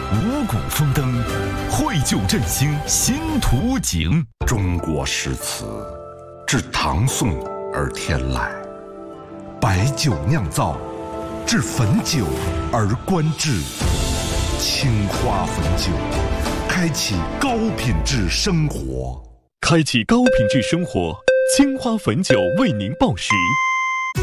五谷丰登，绘就振兴新图景。 中国诗词自唐宋而天来，白酒酿造，至汾酒而观致。青花汾酒，开启高品质生活。 开启高品质生活，青花汾酒为您报时。